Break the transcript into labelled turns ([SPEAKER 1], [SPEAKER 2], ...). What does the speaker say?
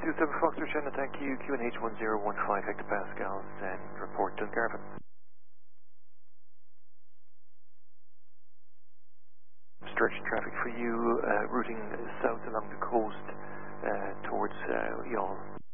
[SPEAKER 1] 27 Foxtrot, China, thank you. QNH 1015 hectopascals and report Dungarvan. Stretch traffic for you, routing south along the coast towards Youghal.